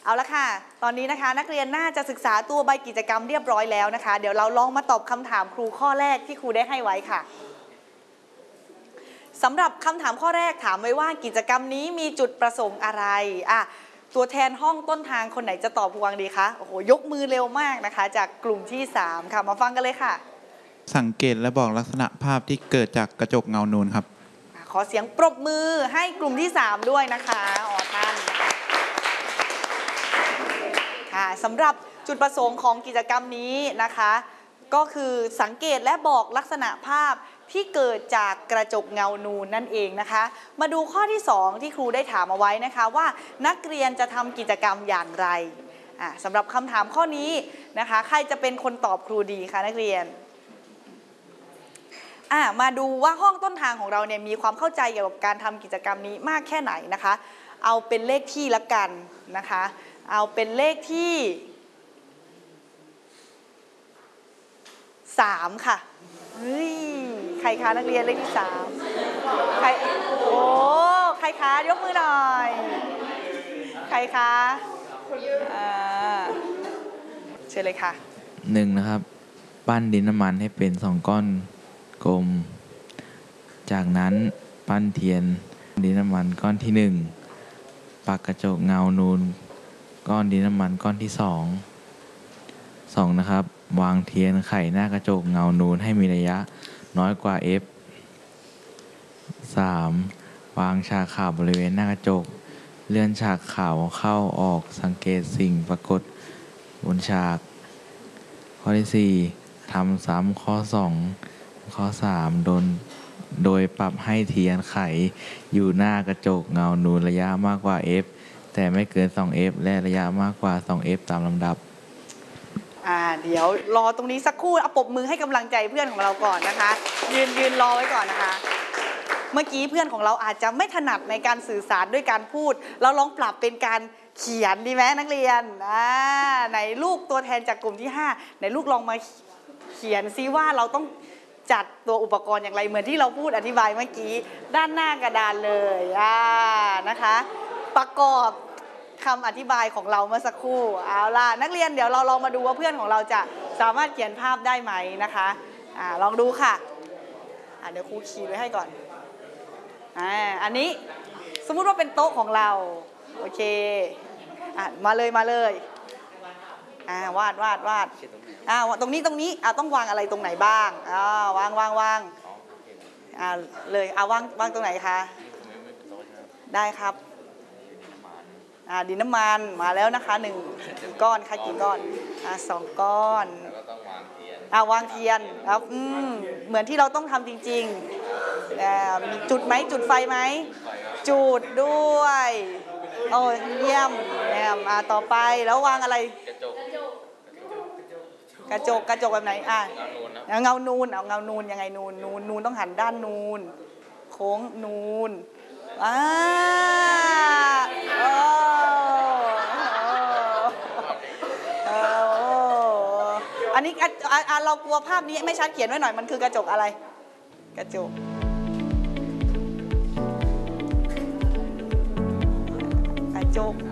เอาละค่ะตอนนี้นะคะนักเรียนน่าจะศึกษาตัวใบกิจกรรมเรียบร้อยแล้วนะคะเดี๋ยวเราลองมาตอบคำถามครูข้อแรกที่ครูได้ให้ไว้ค่ะสำหรับคำถามข้อแรกถามไว้ว่ากิจกรรมนี้มีจุดประสงค์อะไรตัวแทนห้องต้นทางคนไหนจะตอบพวงดีคะโอ้โหยกมือเร็วมากนะคะจากกลุ่มที่3ค่ะมาฟังกันเลยค่ะสังเกตและบอกลักษณะภาพที่เกิดจากกระจกเงานูนครับขอเสียงปรบมือให้กลุ่มที่3ด้วยนะคะท่านค่ะสำหรับจุดประสงค์ของกิจกรรมนี้นะคะก็คือสังเกตและบอกลักษณะภาพที่เกิดจากกระจกเงานูนนั่นเองนะคะมาดูข้อที่2ที่ครูได้ถามเอาไว้นะคะว่านักเรียนจะทำกิจกรรมอย่างไรสำหรับคำถามข้อนี้นะคะใครจะเป็นคนตอบครูดีคะนักเรียนมาดูว่าห้องต้นทางของเราเนี่ยมีความเข้าใจเกี่ยวกับการทำกิจกรรมนี้มากแค่ไหนนะคะเอาเป็นเลขที่ละกันนะคะเอาเป็นเลขที่3ค่ะเฮ้ยใครคะนักเรียนเลขที่3ใครโอ้ใครคะยกมือหน่อยใครคะเชิญเลยค่ะ 1นะครับปั้นดินน้ำมันให้เป็น2ก้อนกลมจากนั้นปั้นเทียนดินน้ำมันก้อนที่1ปักกระจกเงานูนก้อนดินน้ำมันก้อนที่2นะครับวางเทียนไขหน้ากระจกเงานูนให้มีระยะน้อยกว่า f 3วางฉากขาวบริเวณหน้ากระจกเลื่อนฉากขาวเข้าออกสังเกตสิ่งปรากฏบนฉากข้อที่4ทำซ้ำข้อ2ข้อ3โดยปรับให้เทียนไขอยู่หน้ากระจกเงานูนระยะมากกว่า f แต่ไม่เกิน 2f และระยะมากกว่า 2f ตามลำดับเดี๋ยวรอตรงนี้สักครู่เอาปรบมือให้กำลังใจเพื่อนของเราก่อนนะคะยืนรอไว้ก่อนนะคะเมื่อกี้เพื่อนของเราอาจจะไม่ถนัดในการสื่อสารด้วยการพูดเราลองปรับเป็นการเขียนดีไหมนักเรียนไหนลูกตัวแทนจากกลุ่มที่5ไหนลูกลองมาเขียนซิว่าเราต้องจัดตัวอุปกรณ์อย่างไรเหมือนที่เราพูดอธิบายเมื่อกี้ด้านหน้ากระดานเลยนะคะประกอบคำอธิบายของเราเมื่อสักครู่เอาล่ะนักเรียนเดี๋ยวเราลองมาดูว่าเพื่อนของเราจะสามารถเขียนภาพได้ไหมนะคะลองดูค่ะเดี๋ยวครูชี้ไว้ให้ก่อนอันนี้สมมุติว่าเป็นโต๊ะของเราโอเคมาเลยวาดตรงนี้ต้องวางอะไรตรงไหนบ้างวางเลยวางตรงไหนคะได้ครับดินน้ำมันมาแล้วนะคะ1ก้อนค่ะกี่ก้อน2ก้อนวางเทียนครับเหมือนที่เราต้องทำจริงๆมีจุดไหมจุดไฟไหมจุดด้วยโอ้เยี่ยมต่อไปแล้ววางอะไรกระจกแบบไหนเงานูนเอาเงานูนยังไงนูนต้องหันด้านนูนโค้งนูนอันนี้เรากลัวภาพนี้ไม่ชัดเขียนไว้หน่อยมันคือกระจกอะไรกระจก